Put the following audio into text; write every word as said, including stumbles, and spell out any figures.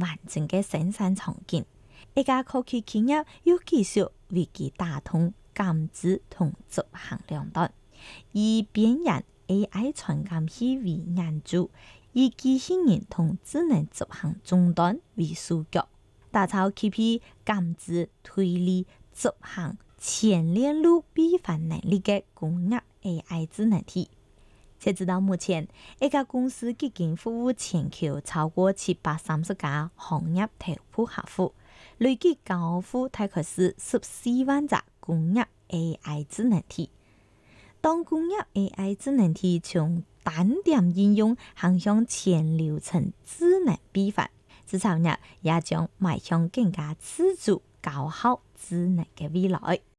完整嘅生產場景。一家科技企業要繼續為其打通感知同執行兩端，以邊緣 A I 傳感器為眼珠，以機器人同智能執行終端為樞紐，打造 K P 感知、推理、執行全鏈路閉環能力嘅工業 A I 智能體。截至到目前，一家公司已經服務全球超過七百三十家行業頭部客戶，累計交付大概是十四萬隻工業 A I 智能體。當工業 A I 智能體從單點應用行向全流程智能閉環，製造業也將邁向更加自主、高效、智能嘅未來。